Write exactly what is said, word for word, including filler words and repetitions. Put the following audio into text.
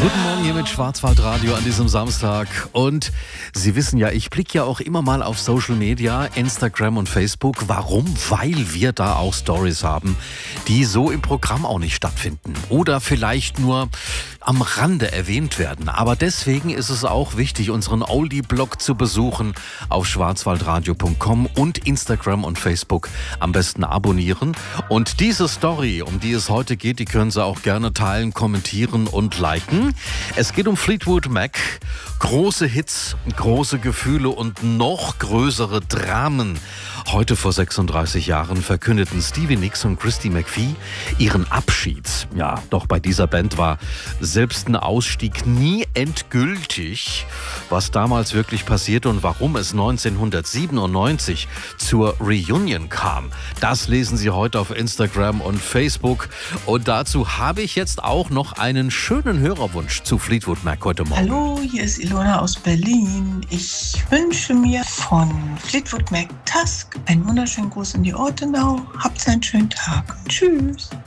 Guten Morgen hier mit Schwarzwaldradio an diesem Samstag. Und Sie wissen ja, ich blicke ja auch immer mal auf Social Media, Instagram und Facebook. Warum? Weil wir da auch Stories haben, die so im Programm auch nicht stattfinden. Oder vielleicht nur am Rande erwähnt werden. Aber deswegen ist es auch wichtig, unseren Oldie-Blog zu besuchen auf schwarzwaldradio punkt com und Instagram und Facebook am besten abonnieren. Und diese Story, um die es heute geht, die können Sie auch gerne teilen, kommentieren und liken. Es geht um Fleetwood Mac. Große Hits, große Gefühle und noch größere Dramen. Heute vor sechsunddreißig Jahren verkündeten Stevie Nicks und Christy McVie ihren Abschied. Ja, doch bei dieser Band war selbst ein Ausstieg nie endgültig. Was damals wirklich passierte und warum es neunzehnhundertsiebenundneunzig zur Reunion kam, das lesen Sie heute auf Instagram und Facebook. Und dazu habe ich jetzt auch noch einen schönen Hörerwunsch zu Fleetwood Mac heute Morgen. Hallo, hier ist Ilona aus Berlin. Ich wünsche mir von Fleetwood Mac Tusk einen wunderschönen Gruß in die Ortenau. Habt einen schönen Tag. Tschüss.